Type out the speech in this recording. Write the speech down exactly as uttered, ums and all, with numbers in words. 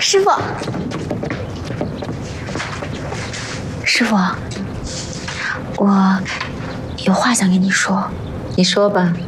师傅，师傅，我有话想跟你说。 你说吧。